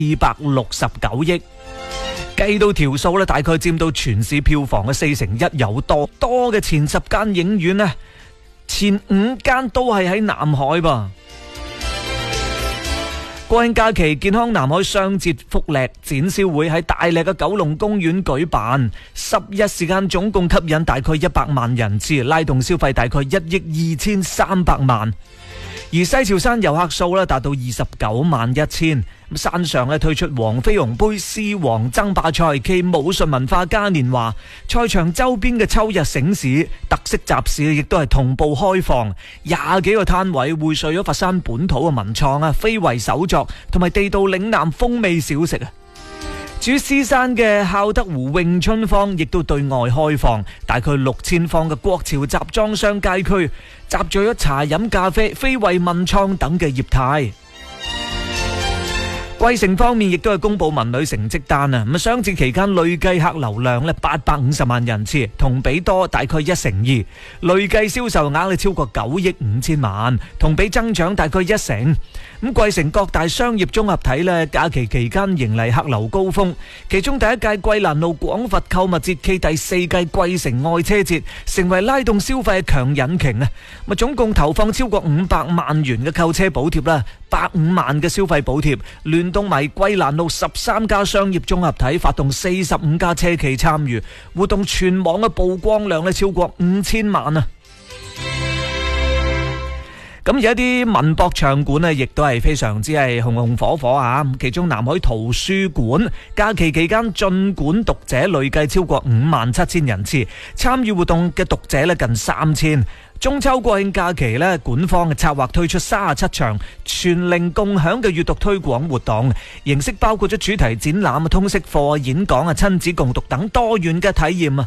269億，計到條數咧，大概佔到全市票房嘅1/4有多。多嘅前10間影院呢，前5間都係喺南海噃。國慶假期，健康南海雙節福利展銷會喺大瀝嘅九龍公園舉辦，10日時間總共吸引大概100萬人次，拉動消費大概1億2300萬。而西樵山遊客數咧達到291000。山上咧推出黃飛鴻杯獅王爭霸賽暨武術文化嘉年華，賽場周邊嘅秋日醒市、特色集市亦都係同步開放，20幾個攤位匯萃咗佛山本土嘅文創啊、非遺手作同埋地道嶺南風味小食啊。至於獅山嘅孝德湖詠春坊亦都對外開放，大概6000方嘅國潮集裝箱街區，集聚咗茶飲咖啡、非遺文創等嘅業態。貴城方面亦都係公布文旅成績單啊！咁雙節期間累計客流量咧850萬人次，同比多大概1/2，累計銷售額咧超過9億5千萬，同比增長大概1成。咁貴城各大商業綜合體咧假期期間迎嚟客流高峰，其中第一屆桂蘭路廣佛購物節暨第4屆貴城愛車節成為拉動消費嘅強引擎啊！咁總共投放超過500萬元嘅購車補貼啦，150萬嘅消費補貼，聯動埋桂蘭路13家商業綜合體發動45家車企參與活動，全網嘅曝光量咧超過5000萬啊！咁而一啲文博場館呢，亦都係非常之係紅紅火火啊！其中南海圖書館假期期間進館讀者累計超過57000人次，參與活動嘅讀者咧近3000。中秋國慶假期咧，館方嘅策劃推出37場全齡共享嘅閱讀推廣活動，形式包括咗主題展覽、通識課、演講、親子共讀等多元嘅體驗啊！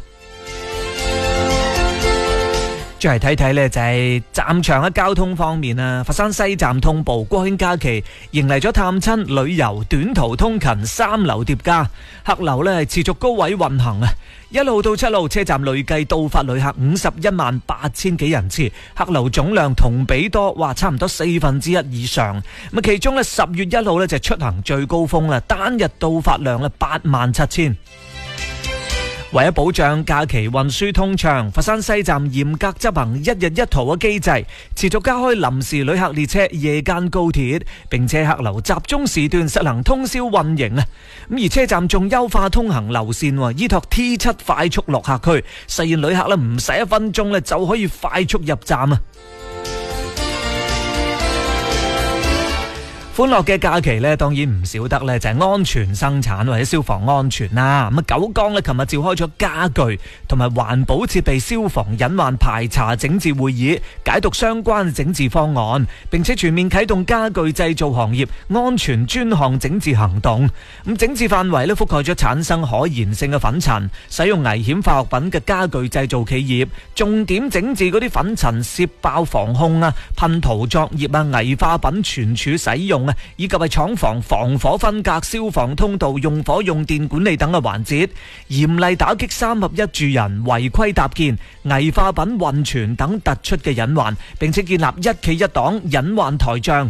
再嚟睇睇呢，就係站場嘅交通方面啊！佛山西站通報國慶假期迎嚟咗探親、旅遊、短途通勤3流疊加，客流呢係持續高位運行啊！1號到7號車站累計到發旅客518000幾人次，客流總量同比多，差唔多1/4以上。咁其中呢10月1號呢就出行最高峰啦，單日到發量呢87000。為咗保障假期運輸通暢，佛山西站嚴格執行1日1途嘅機制，持續加開臨時旅客列車、夜間高鐵，並且客流集中時段實行通宵運營啊！咁而車站仲優化通行流線，依託 T7 快速落客區，實現旅客唔使1分鐘就可以快速入站啊！歡樂嘅假期呢，當然唔少得呢就係安全生產或者消防安全啦。咁九江呢，琴日召開咗家具同埋環保設備消防隱患排查整治會議，解讀相關整治方案，並且全面啟動家具製造行業安全專項整治行動。咁整治範圍呢，覆蓋咗產生可燃性嘅粉塵、使用危險化學品嘅家具製造企業，重點整治嗰啲粉塵涉爆防控啊、噴塗作業啊、危化品存儲使用以及係廠房防火分隔、消防通道、用火用電管理等嘅環節，嚴厲打擊3合1住人違規搭建、危化品運存等突出嘅隱患，並且建立一企一檔隱患台帳。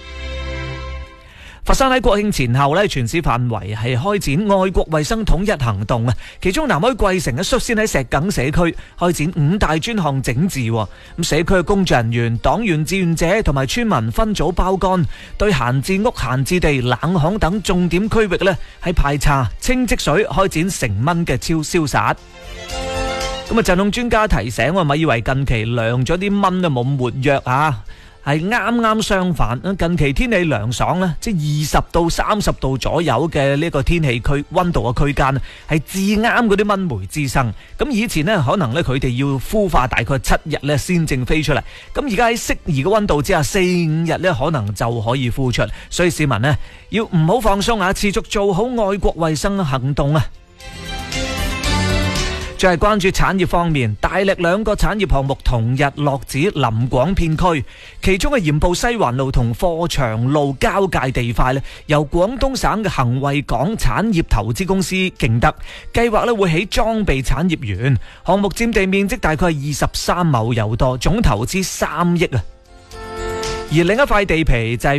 佛山喺國慶前後呢，全市範圍係開展愛國衛生統一行動啊！其中南海貴城率先喺石梗社區開展5大專項整治。咁社區嘅工作人員、黨員、志願者同埋村民分組包乾，對閒置屋、閒置地、冷巷等重點區域呢，係排查、清積水，開展成蚊嘅消殺。咁疾控專家提醒我，咪以為近期涼咗啲蚊就冇咁活躍啊！係啱啱相反，近期天氣涼爽咧，即係20到30度左右嘅呢個天氣區溫度嘅區間，係至啱嗰啲蚊媒滋生。咁以前呢，可能咧佢哋要孵化大概7日咧先正飛出嚟。咁而家喺適宜嘅溫度之下，4-5日咧可能就可以孵出。所以市民呢，要唔好放鬆啊，持續做好愛國衛生行動啊！再係關注產業方面，大瀝2個產業項目同日落指臨廣片區，其中嘅鹽埔西環路同貨場路交界地塊由廣東省嘅恒惠港產業投資公司競得，計劃會起裝備產業園，項目佔地面積大概係23畝有多，總投資3億啊！而另一塊地皮就係